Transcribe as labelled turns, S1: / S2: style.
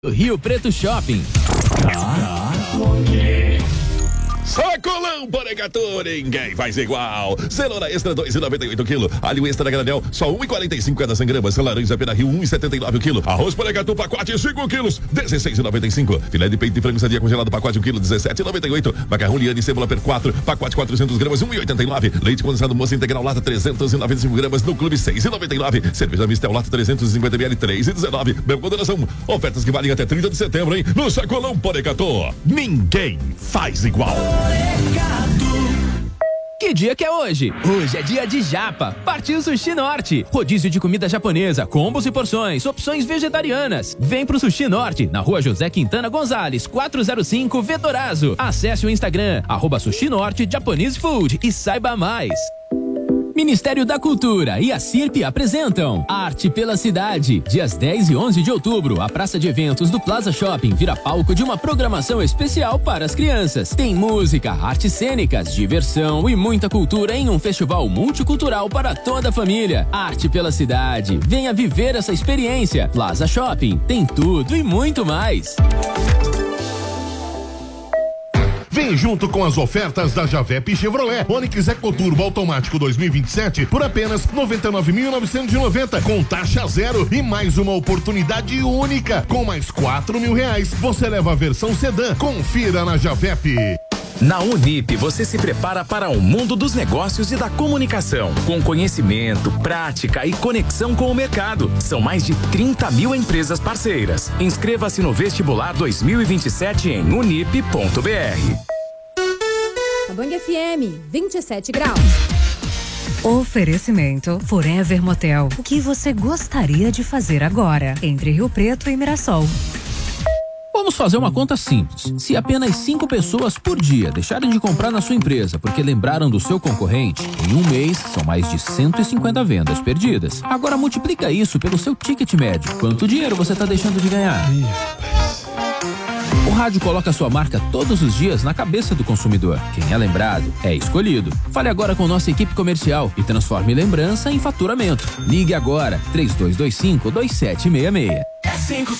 S1: Rio Preto Shopping.
S2: Sacolão Poregator, ninguém faz igual. Cenoura extra 2,98 kg. Alho extra granel, só 1,45 cada 100 gramas. Laranja Pera Rio 1,79 kg. Arroz Poregator pacote 5 kg, 16,95. Filé de peito de frango sadia congelado pacote 1 kg, 17,98. Macarrão Liane cebola per 4, pacote 400 gramas, 1,89. Leite condensado moça integral lata 395 gramas no clube 6,99. Cerveja Mistel lata 350 ml 3,19. Bel condenação. Ofertas que valem até 30 de setembro, hein? No Sacolão Poregator. Ninguém faz igual.
S1: Que dia que é hoje? Hoje é dia de japa. Partiu Sushi Norte. Rodízio de comida japonesa, combos e porções, opções vegetarianas. Vem pro Sushi Norte, na rua José Quintana Gonzalez, 405 Vetorazo. Acesse o Instagram, @Sushi Norte Japanese Food e saiba mais. Ministério da Cultura e a CIRP apresentam Arte pela Cidade. Dias 10 e 11 de outubro, a praça de eventos do Plaza Shopping vira palco de uma programação especial para as crianças. Tem música, artes cênicas, diversão e muita cultura em um festival multicultural para toda a família. Arte pela Cidade. Venha viver essa experiência. Plaza Shopping tem tudo e muito mais.
S3: Vem junto com as ofertas da Javep Chevrolet. Onix EcoTurbo automático 2027 por apenas R$ 99.990 com taxa zero e mais uma oportunidade única. Com mais R$4.000 você leva a versão sedã. Confira na Javep.
S4: Na Unip, você se prepara para o mundo dos negócios e da comunicação, com conhecimento, prática e conexão com o mercado. São mais de 30 mil empresas parceiras. Inscreva-se no vestibular 2027 em unip.br.
S5: A Bang FM, 27 graus.
S6: Oferecimento Forever Motel. O que você gostaria de fazer agora? Entre Rio Preto e Mirassol.
S1: Vamos fazer uma conta simples. Se apenas 5 pessoas por dia deixarem de comprar na sua empresa porque lembraram do seu concorrente, em um mês são mais de 150 vendas perdidas. Agora multiplica isso pelo seu ticket médio. Quanto dinheiro você está deixando de ganhar? O rádio coloca sua marca todos os dias na cabeça do consumidor. Quem é lembrado é escolhido. Fale agora com nossa equipe comercial e transforme lembrança em faturamento. Ligue agora, 3225-2766.
S7: É 5